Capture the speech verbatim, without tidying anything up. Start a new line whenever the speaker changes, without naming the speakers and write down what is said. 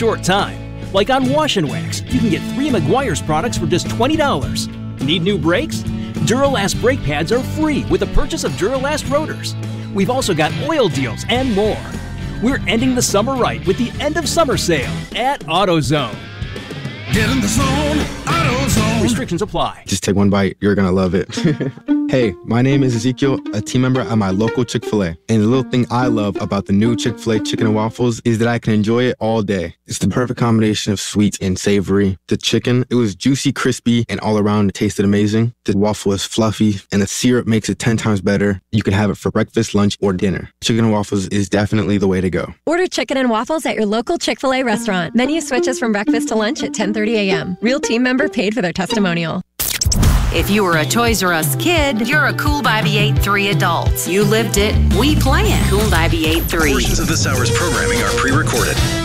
short time. Like on Wash and Wax, you can get three Meguiar's products for just twenty dollars. Need new brakes? Duralast brake pads are free with the purchase of Duralast rotors. We've also got oil deals and more. We're ending the summer right with the end of summer sale at AutoZone.
Get in the zone, AutoZone.
Restrictions apply.
Just take one bite. You're going to love it. Hey, my name is Ezekiel, a team member at my local Chick-fil-A. And the little thing I love about the new Chick-fil-A chicken and waffles is that I can enjoy it all day. It's the perfect combination of sweet and savory. The chicken, it was juicy, crispy, and all around it tasted amazing. The waffle is fluffy, and the syrup makes it ten times better. You can have it for breakfast, lunch, or dinner. Chicken and waffles is definitely the way to go.
Order chicken and waffles at your local Chick-fil-A restaurant. Menu switches from breakfast to lunch at ten thirty a.m. Real team member paid for their testimonial.
If you were a Toys R Us kid, you're a Cool by B eighty-three adult. You lived it, we play it. Cool by B eighty-three.
Portions of this hour's programming are pre-recorded.